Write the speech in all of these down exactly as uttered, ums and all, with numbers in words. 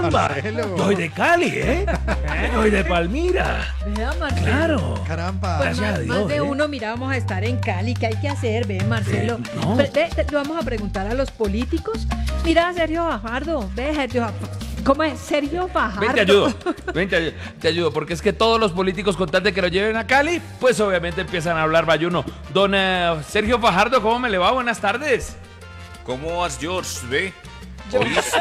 caramba. Marcelo. Yo soy de Cali, ¿eh? Yo soy de Palmira. Vea, Marcelo. Claro. Caramba. Pues Gracias más, a Dios, más de ¿eh? uno, mira, vamos a estar en Cali. ¿Qué hay que hacer? Ve, Marcelo. Eh, no. Ve, ve, te- vamos a preguntar a los políticos. Mira, Sergio Fajardo. Ve, Sergio. ¿Cómo es? Sergio Fajardo. Ven, te ayudo. Ven, te ayudo. Te ayudo. Porque es que todos los políticos, con tal de que lo lleven a Cali, pues obviamente empiezan a hablar bayuno. Don eh, Sergio Fajardo, ¿cómo me le va? Buenas tardes. ¿Cómo vas, George? ¿Ve? ¿Oíste?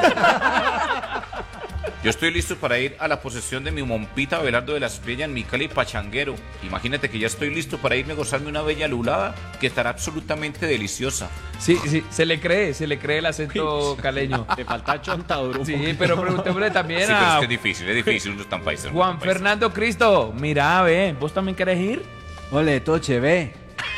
Yo estoy listo para ir a la posesión de mi mompita Abelardo de la Espriella en mi Cali pachanguero. Imagínate que ya estoy listo para irme a gozarme una bella lulada que estará absolutamente deliciosa. Sí, sí, se le cree, se le cree el acento caleño. Te falta chontaduro. Sí, pero preguntémosle también Sí, pero es a que es difícil, es difícil, uno es tan paisa. uno es Juan tan paisa. Fernando Cristo. Mira, ve, ¿vos también querés ir? Ole, Toche, ve.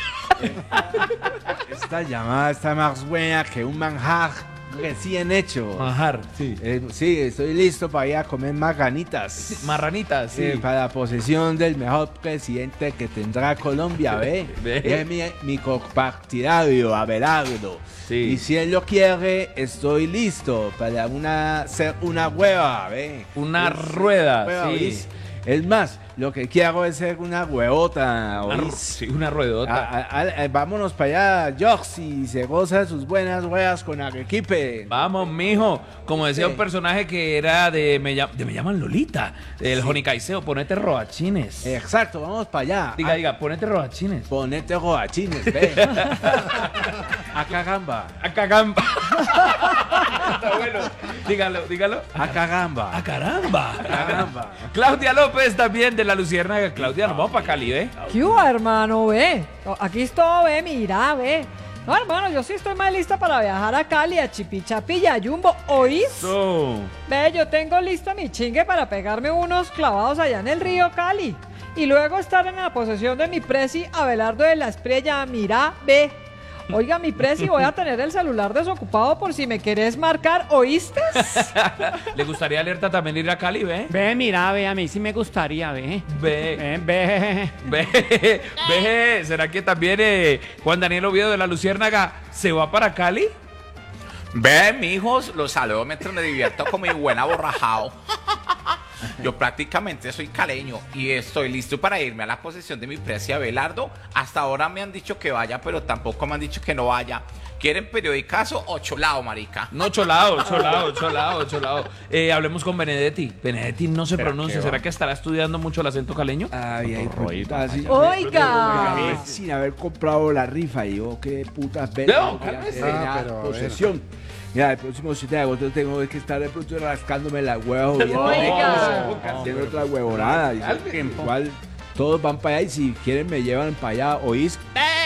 Esta llamada está más buena que un manjar recién hecho. Majar, sí. Eh, sí, estoy listo para ir a comer marganitas. Marranitas, sí. Eh, para la posesión del mejor presidente que tendrá Colombia, ve. Ve. Es mi, mi compartidario, Abelardo. Sí. Y si él lo quiere, estoy listo para una, ser una hueva, ve. Una Es- rueda, hueva, sí. ¿oís? Es más, lo que quiero es ser una huevota, Una ru- ¿oís? sí, una ruedota. A- a- a- vámonos para allá, Jox, y se goza de sus buenas huevas con Arequipe. Vamos, mijo. Como decía Sí. un personaje que era de Me, llam- de me llaman Lolita, el Joni Caicedo, ponete roachines. Exacto, vamos para allá. diga, A- diga, ponete roachines. Ponete roachines, ve. A cagamba. A cagamba. Está bueno. Dígalo, dígalo. A cagamba. ¡A caramba! Caramba. Claudia López también de la Luciérnaga. Claudia, nos vamos para Cali, ¿eh? ¿Qué hubo, hermano? Ve. Aquí estoy, ve, mira, ve. No, hermano, yo sí estoy más lista para viajar a Cali, a Chipichapi y a Jumbo. ¿Oís? So. Ve, yo tengo lista mi chingue para pegarme unos clavados allá en el río Cali. Y luego estar en la posesión de mi presi Abelardo de la Espriella. Mira, ve. Oiga, mi presi, voy a tener el celular desocupado por si me querés marcar, ¿oíste? ¿Le gustaría alerta también ir a Cali, ve? Ve, mira, ve, a mí sí me gustaría, ve. Ve. Ve, ve. Ve, ve. ¿Será que también eh, Juan Daniel Oviedo de la Luciérnaga se va para Cali? Ve, mijos, los saludo mientras me divierto con mi buena borrajao. Yo prácticamente soy caleño y estoy listo para irme a la posesión de mi precia Abelardo. Hasta ahora me han dicho que vaya, pero tampoco me han dicho que no vaya. ¿Quieren periodicazo o cholao, marica? No, cholado, cholado, cholado, cholado. Eh, hablemos con Benedetti. Benedetti no se pronuncia. ¿Será que estará estudiando mucho el acento caleño? Ay, ay, puta, sí. Oiga. Sin haber comprado la rifa y yo, qué putas No, venas voy a cálmese. hacer en Ah, la pero, posesión. Mira, el próximo siete de agosto tengo que estar de pronto rascándome la hueva. Oiga. Haciendo otra huevonada. y sé que igual todos van para allá y si quieren me llevan para allá, ¿oís?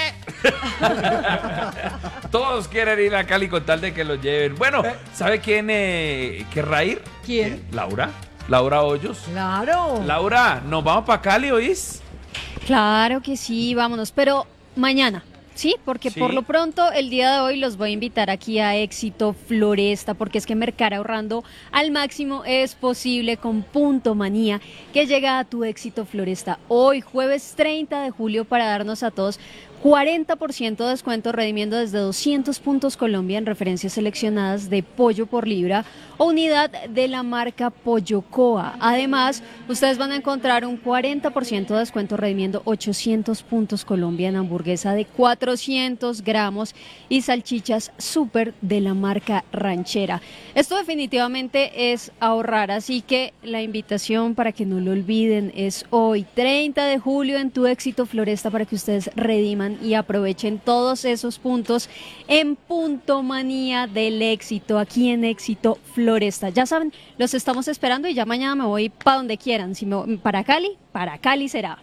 Todos quieren ir a Cali con tal de que los lleven. Bueno, ¿sabe quién eh, querrá ir? ¿Quién? Laura. Laura Hoyos. Claro. Laura, nos vamos para Cali, ¿oís? Claro que sí, vámonos, pero mañana, ¿sí? Porque Sí. por lo pronto el día de hoy los voy a invitar aquí a Éxito Floresta, porque es que mercar ahorrando al máximo es posible con Punto Manía, que llega a tu Éxito Floresta hoy, jueves treinta de julio, para darnos a todos cuarenta por ciento de descuento redimiendo desde doscientos puntos Colombia en referencias seleccionadas de pollo por libra o unidad de la marca Pollo Coa. Además, ustedes van a encontrar un cuarenta por ciento de descuento redimiendo ochocientos puntos Colombia en hamburguesa de cuatrocientos gramos y salchichas súper de la marca Ranchera. Esto definitivamente es ahorrar, así que la invitación para que no lo olviden es hoy, treinta de julio, en tu Éxito Floresta, para que ustedes rediman y aprovechen todos esos puntos en Punto Manía del Éxito, aquí en Éxito Floresta. Ya saben, los estamos esperando y ya mañana me voy para donde quieran. Si me, para Cali, para Cali será.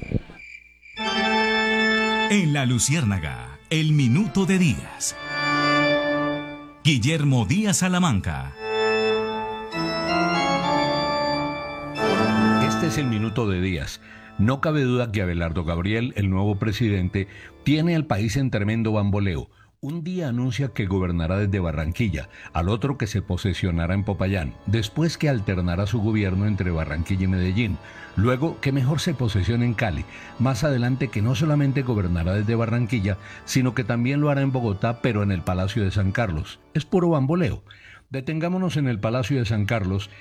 En La Luciérnaga, el minuto de Díaz. Guillermo Díaz Salamanca. Este es el minuto de Díaz. No cabe duda que Abelardo Gabriel, el nuevo presidente, tiene al país en tremendo bamboleo. Un día anuncia que gobernará desde Barranquilla, al otro que se posesionará en Popayán, después que alternará su gobierno entre Barranquilla y Medellín, luego que mejor se posesione en Cali, más adelante que no solamente gobernará desde Barranquilla, sino que también lo hará en Bogotá, pero en el Palacio de San Carlos. Es puro bamboleo. Detengámonos en el Palacio de San Carlos,